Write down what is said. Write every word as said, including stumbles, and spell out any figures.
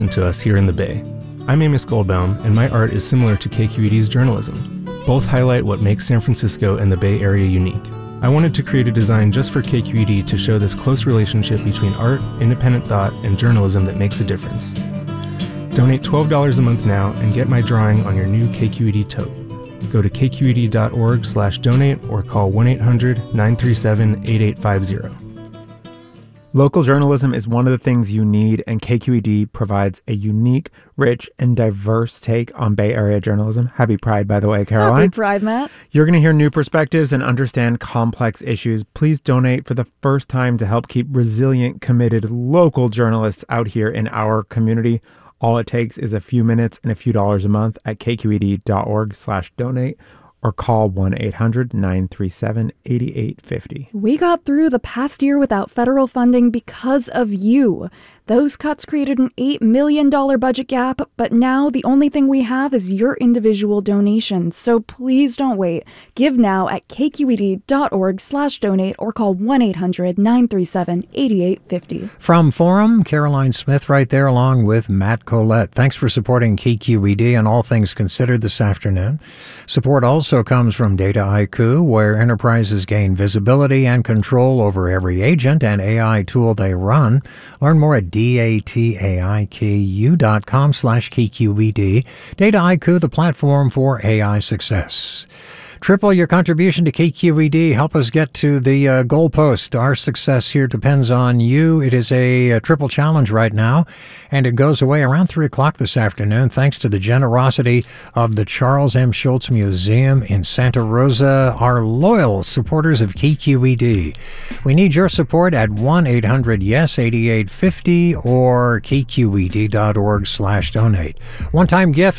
to us here in the Bay. I'm Amos Goldbaum, and my art is similar to K Q E D's journalism. Both highlight what makes San Francisco and the Bay Area unique. I wanted to create a design just for K Q E D to show this close relationship between art, independent thought, and journalism that makes a difference. Donate twelve dollars a month now and get my drawing on your new K Q E D tote. Go to k q e d dot org slash donate or call one eight hundred nine three seven eight eight five zero. Local journalism is one of the things you need, and K Q E D provides a unique, rich, and diverse take on Bay Area journalism. Happy Pride, by the way, Caroline. Happy Pride, Matt. You're going to hear new perspectives and understand complex issues. Please donate for the first time to help keep resilient, committed local journalists out here in our community. All it takes is a few minutes and a few dollars a month at k q e d dot org slash donate. Or call one eight hundred nine three seven eight eight five zero. We got through the past year without federal funding because of you. Those cuts created an eight million dollars budget gap, but now the only thing we have is your individual donations. So please don't wait. Give now at k q e d dot org slash donate or call one eight hundred nine three seven eight eight five zero. From Forum, Caroline Smith right there along with Matt Colette. Thanks for supporting K Q E D and All Things Considered this afternoon. Support also comes from Data I Q, where enterprises gain visibility and control over every agent and A I tool they run. Learn more at D A T A I Q U dot com slash K Q E D. Data I Q, the platform for A I success. Triple your contribution to K Q E D. Help us get to the uh, goalpost. Our success here depends on you. It is a, a triple challenge right now, and it goes away around three o'clock this afternoon thanks to the generosity of the Charles M. Schulz Museum in Santa Rosa, our loyal supporters of K Q E D. We need your support at one eight hundred yes eight eight five zero or k q e d dot org slash donate. One-time gift